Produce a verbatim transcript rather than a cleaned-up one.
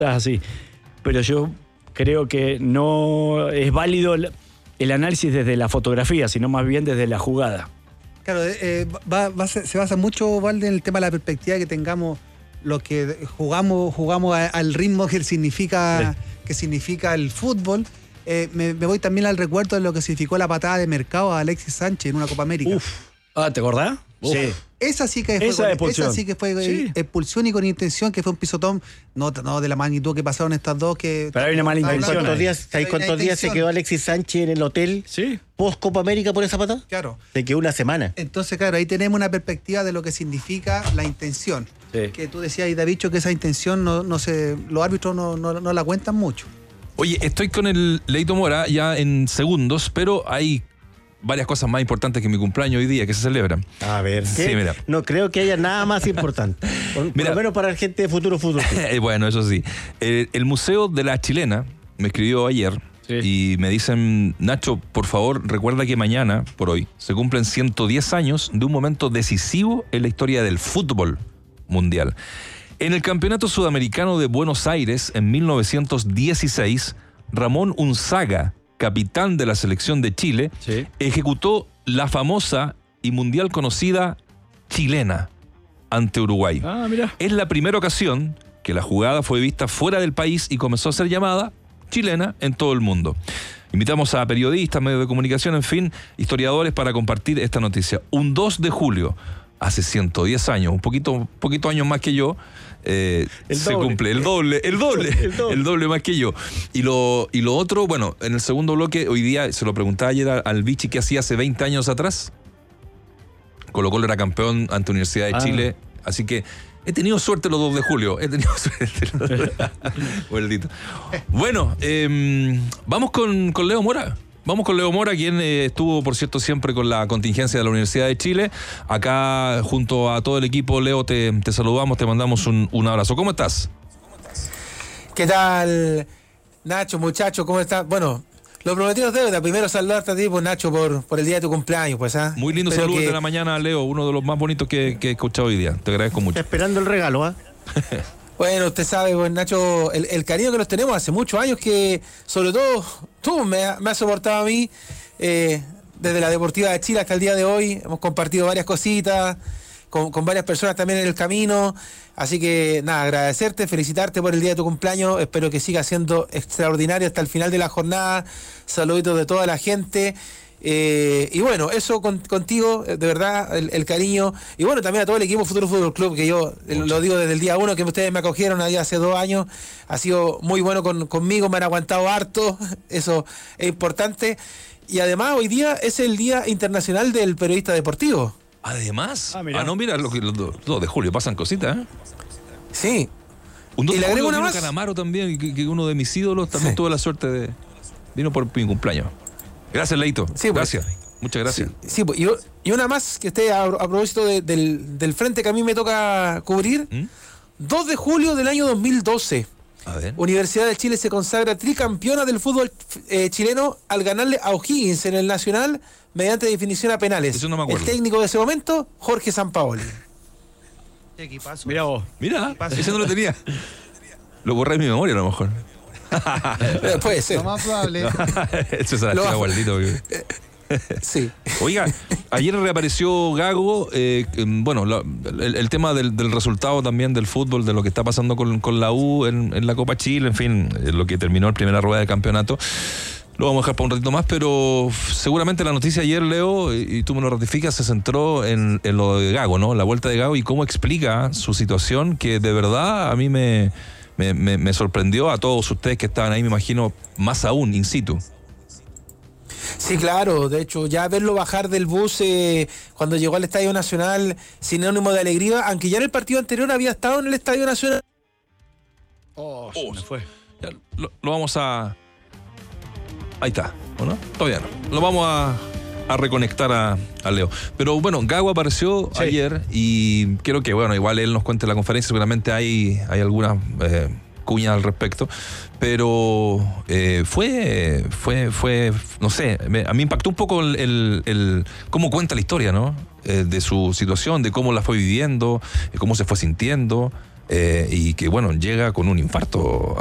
así. Pero yo creo que no es válido el, el análisis desde la fotografía, sino más bien desde la jugada. Claro, eh, va, va, se basa mucho, Valde, en el tema de la perspectiva que tengamos, lo que jugamos, jugamos a, al ritmo que significa, sí. que significa el fútbol. Eh, me, me voy también al recuerdo de lo que significó la patada de mercado a Alexis Sánchez en una Copa América. Uf. Ah, ¿te acordás? Uf. Sí. Esa sí que fue, esa con, expulsión. Esa sí que fue sí. expulsión y con intención, que fue un pisotón, no, no de la magnitud que pasaron estas dos. Que Pero hay una mala intención. ¿Cuántos días, cuántos días se quedó Alexis Sánchez en el hotel sí. post Copa América por esa patada? Claro. Se quedó una semana. Entonces, claro, ahí tenemos una perspectiva de lo que significa la intención. Sí. Que tú decías, David, que esa intención no, no se, los árbitros no, no, no la cuentan mucho. Oye, estoy con el Leito Mora ya en segundos, pero hay varias cosas más importantes que mi cumpleaños hoy día que se celebran. A ver, sí, mira. No creo que haya nada más importante. Por, mira, por lo menos para la gente de Futuro Fútbol. Bueno, eso sí. El, el Museo de la Chilena me escribió ayer sí. y me dicen, Nacho, por favor, recuerda que mañana, por hoy, se cumplen ciento diez años de un momento decisivo en la historia del fútbol mundial. En el Campeonato Sudamericano de Buenos Aires, en mil novecientos dieciséis, Ramón Unzaga, capitán de la selección de Chile, sí. ejecutó la famosa y mundial conocida chilena ante Uruguay. Ah, mira. Es la primera ocasión que la jugada fue vista fuera del país y comenzó a ser llamada chilena en todo el mundo. Invitamos a periodistas, medios de comunicación, en fin, historiadores para compartir esta noticia. Un dos de julio, hace ciento diez años, un poquito, poquito años más que yo, eh, se cumple el doble, el doble, el doble, el doble más que yo. Y lo, y lo otro, bueno, en el segundo bloque, hoy día se lo preguntaba ayer al Vichy qué hacía hace veinte años atrás. Colo-Colo era campeón ante Universidad de ah. Chile, así que he tenido suerte los dos de julio, he tenido suerte. Bueno, eh, vamos con, con Leo Mora. Vamos con Leo Mora, quien eh, estuvo, por cierto, siempre con la contingencia de la Universidad de Chile. Acá, junto a todo el equipo, Leo, te, te saludamos, te mandamos un, un abrazo. ¿Cómo estás? ¿Qué tal, Nacho, muchacho? ¿Cómo estás? Bueno, lo prometido es deuda. Primero saludarte a ti, pues, Nacho, por, por el día de tu cumpleaños, pues, ¿ah? Muy lindo saludo que... de la mañana, Leo, uno de los más bonitos que, que he escuchado hoy día. Te agradezco mucho. Esperando el regalo, ¿ah? ¿eh? Bueno, usted sabe, pues, Nacho, el, el cariño que nos tenemos hace muchos años, que sobre todo tú me, me has soportado a mí, eh, desde la Deportiva de Chile hasta el día de hoy. Hemos compartido varias cositas con, con varias personas también en el camino. Así que nada, agradecerte, felicitarte por el día de tu cumpleaños. Espero que siga siendo extraordinario hasta el final de la jornada. Saluditos de toda la gente. Eh, y bueno, eso con, contigo, de verdad, el, el cariño. Y bueno, también a todo el equipo Futuro Fútbol Club, que yo Mucho. lo digo desde el día uno, que ustedes me acogieron ahí hace dos años. Ha sido muy bueno con, conmigo, me han aguantado harto, eso es importante. Y además hoy día es el Día Internacional del Periodista Deportivo. Además, ah, mira. Ah, no, mira, los dos de julio pasan cositas, ¿eh? Sí. Un dos y de le julio agrego una vino más. Canamaro también, que, que uno de mis ídolos también sí. tuvo la suerte de... Vino por mi cumpleaños. Gracias, Leito. Sí, pues, gracias. Muchas gracias. Sí, sí pues, y, y una más que esté a, a propósito de, del, del frente que a mí me toca cubrir. ¿Mm? dos de julio del año dos mil doce. A ver. Universidad de Chile se consagra tricampeona del fútbol eh, chileno al ganarle a O'Higgins en el Nacional mediante definición a penales. Eso no me acuerdo. El técnico de ese momento, Jorge Sampaoli. ¿Qué equipazo? Mira vos. Mira, ese no lo tenía. Lo borré en mi memoria a lo mejor. Puede ser. Lo más probable. Eso es la Gualdito. Sí. Oiga, ayer reapareció Gago. Eh, bueno, la, el, el tema del, del resultado también del fútbol, de lo que está pasando con, con la U en, en la Copa Chile, en fin, lo que terminó la primera rueda del campeonato. Lo vamos a dejar para un ratito más, pero seguramente la noticia ayer, Leo, y, y tú me lo ratificas, se centró en, en lo de Gago, ¿no? La vuelta de Gago y cómo explica su situación, que de verdad a mí me... Me, me, me sorprendió, a todos ustedes que estaban ahí, me imagino, más aún, in situ. Sí, claro, de hecho, ya verlo bajar del bus eh, cuando llegó al Estadio Nacional, sinónimo de alegría, aunque ya en el partido anterior había estado en el Estadio Nacional. Oh, se me fue. Ya, lo, lo vamos a... Ahí está, ¿o no? Todavía no. Lo vamos a... a reconectar a, a Leo. Pero bueno, Gago apareció sí. ayer y quiero que, bueno, igual él nos cuente en la conferencia, seguramente hay, hay algunas eh, cuñas al respecto, pero eh, fue, fue, fue, no sé, me, a mí impactó un poco el, el, el cómo cuenta la historia, ¿no? Eh, de su situación, de cómo la fue viviendo, cómo se fue sintiendo. eh, y que, bueno, llega con un infarto